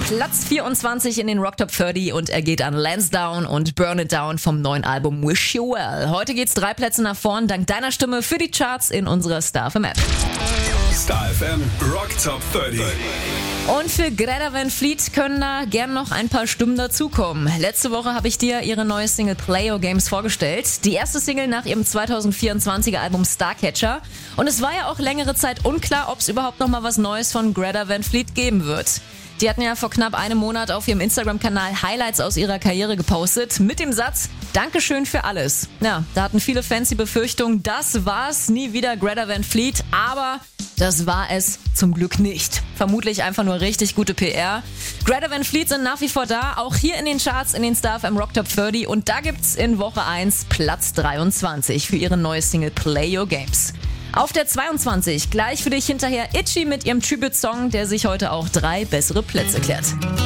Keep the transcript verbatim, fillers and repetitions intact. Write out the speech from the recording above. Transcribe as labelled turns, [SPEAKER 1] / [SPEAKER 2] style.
[SPEAKER 1] Platz vierundzwanzig in den Rock Top dreißig und er geht an Lansdowne und Burn It Down vom neuen Album Wish You Well. Heute geht's drei Plätze nach vorn, dank deiner Stimme für die Charts in unserer Star F M App.
[SPEAKER 2] Star F M Rock Top dreißig.
[SPEAKER 1] Und für Greta Van Fleet können da gern noch ein paar Stimmen dazukommen. Letzte Woche habe ich dir ihre neue Single Play Your Games vorgestellt. Die erste Single nach ihrem zweitausendvierundzwanziger Album Starcatcher. Und es war ja auch längere Zeit unklar, ob es überhaupt noch mal was Neues von Greta Van Fleet geben wird. Die hatten ja vor knapp einem Monat auf ihrem Instagram-Kanal Highlights aus ihrer Karriere gepostet mit dem Satz: Dankeschön für alles. Ja, da hatten viele Fans die Befürchtung, das war's, nie wieder Greta Van Fleet, aber das war es zum Glück nicht. Vermutlich einfach nur richtig gute P R. Greta Van Fleet sind nach wie vor da, auch hier in den Charts in den Star F M Rock Top dreißig und da gibt's in Woche eins Platz dreiundzwanzig für ihre neue Single Play Your Games. Auf der zweiundzwanzig gleich für dich hinterher Itchy mit ihrem Tribute-Song, der sich heute auch drei bessere Plätze klärt.